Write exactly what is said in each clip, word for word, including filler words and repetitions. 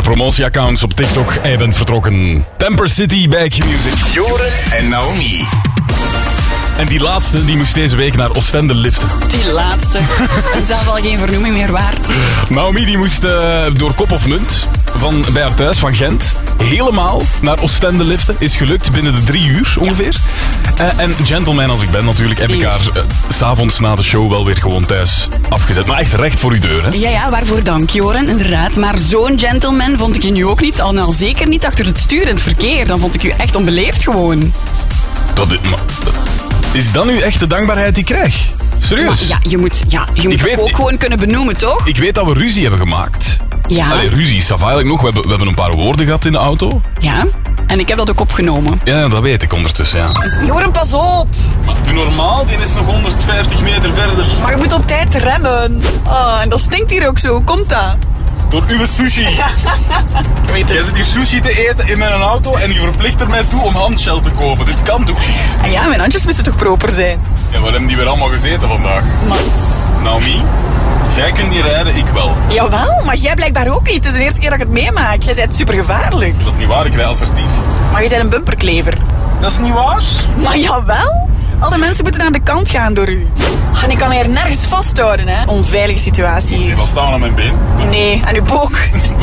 promotieaccounts op TikTok en je bent vertrokken. Temper City bij Q-Music. Joren en Naomi. En die laatste die moest deze week naar Oostende liften. Die laatste. En zelf al geen vernoeming meer waard. Naomi die moest uh, door kop of munt van, bij haar thuis van Gent helemaal naar Oostende liften. Is gelukt binnen de drie uur ongeveer. Ja. Uh, en gentleman als ik ben natuurlijk heb ik haar uh, 's avonds na de show wel weer gewoon thuis afgezet. Maar echt recht voor uw deur, hè? Ja, ja, waarvoor dank, Joren, inderdaad. Maar zo'n gentleman vond ik je nu ook niet. Al, al zeker niet achter het stuur in het verkeer. Dan vond ik je echt onbeleefd gewoon. Dat is... Maar, is dat nu echt de dankbaarheid die ik krijg? Serieus? Maar ja, je moet, ja, je moet weet, ook ik, gewoon kunnen benoemen, toch? Ik weet dat we ruzie hebben gemaakt. Ja. Allee, ruzie, ça va eigenlijk nog. We hebben, we hebben een paar woorden gehad in de auto. Ja, en ik heb dat ook opgenomen. Ja, dat weet ik ondertussen, ja. Joren, pas op! Maar doe normaal, die is nog honderdvijftig meter verder. Maar je moet op tijd remmen. Oh, en dat stinkt hier ook zo. Hoe komt dat? Door uw sushi. Ik weet Jij het. zit hier sushi te eten in mijn auto en je verplicht er mij toe om handshell te kopen. Dit kan toch niet? Ah ja, mijn handjes moesten toch proper zijn? Ja, wat hebben die weer allemaal gezeten vandaag? Maar... Naomi, jij kunt niet rijden, ik wel. Jawel, maar jij blijkbaar ook niet. Het is de eerste keer dat ik het meemaak. Jij bent supergevaarlijk. Dat is niet waar, ik rij assertief. Maar je bent een bumperklever. Dat is niet waar? Maar jawel. Alle mensen moeten aan de kant gaan door u. En ik kan me hier nergens vasthouden, hè. Onveilige situatie Je hier. was staan aan mijn been. Nee, aan uw boog.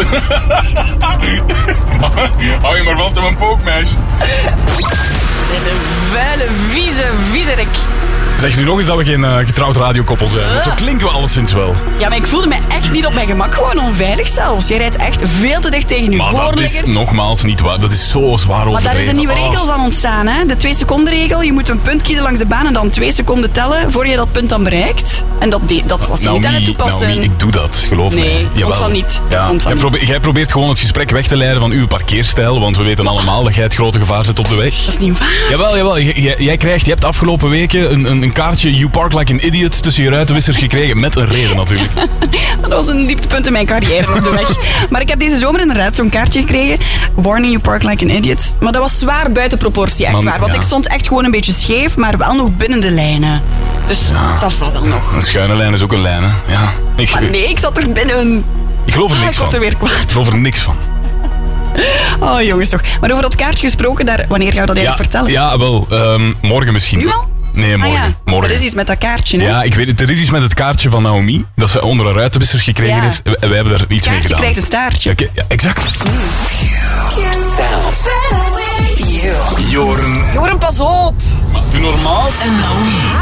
Hou je maar vast aan mijn pook, meisje. Dit is een vuile, vieze, viezerik. Zeg nu nog eens dat we geen uh, getrouwd radiokoppel zijn. Want zo klinken we alleszins wel. Ja, maar ik voelde me echt niet op mijn gemak. Gewoon onveilig zelfs. Je rijdt echt veel te dicht tegen uw Maar dat is voorligger. nogmaals niet waar. Dat is zo zwaar overdreven. Maar daar is een nieuwe Oh. regel van ontstaan, hè? De twee seconden regel. Je moet een punt kiezen langs de baan en dan twee seconden tellen voor je dat punt dan bereikt. En dat, de, dat was je niet aan het toepassen. Naomi, ik doe dat, geloof mij. Nee, ik vond van niet. Ik Ja. vond van Jij, niet. probeert, jij probeert gewoon het gesprek weg te leiden van uw parkeerstijl, want we weten allemaal dat jij het grote gevaar zet op de weg. Dat is niet waar. Jawel, jawel. J- j- jij krijgt, je hebt afgelopen weken een, een, een kaartje You Park Like an Idiot tussen je ruitenwissers gekregen. Met een reden natuurlijk. Dat was een dieptepunt in mijn carrière op de weg. Maar ik heb deze zomer inderdaad zo'n kaartje gekregen. Warning, you park like an idiot. Maar dat was zwaar buiten proportie, echt Man, waar. Want ja. ik stond echt gewoon een beetje scheef, maar wel nog binnen de lijnen. Dus dat was wel nog. Een schuine lijn is ook een lijn, hè. Ja. Ik, Maar nee, ik zat er binnen. ik geloof er Ah, niks ik word van. er weer kwaad. Ik geloof er niks van. Oh, jongens toch. Maar over dat kaartje gesproken, daar, wanneer ga je dat Ja, eigenlijk vertellen? ja wel. Um, morgen misschien. Nu al? Nee, morgen. Ah ja, morgen. er is iets met dat kaartje, hè? Ja, ik weet het. Er is iets met het kaartje van Naomi. Dat ze onder een ruitenwisser gekregen Ja. heeft. En wij hebben er iets Het mee kaartje gedaan. krijgt een staartje. Ja, ja, exact. Sounds. Joren Joren, pas op! Maar doe normaal. en Naomi.